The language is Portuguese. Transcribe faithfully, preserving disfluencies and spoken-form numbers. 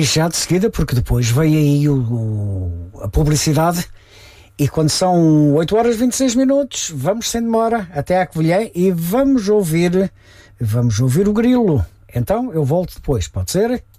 e já de seguida, porque depois vem aí o, o- a publicidade, e quando são oito horas e vinte e seis minutos, vamos sem demora até à Covilhã e vamos ouvir, vamos ouvir o Grilo. Então eu volto depois, pode ser?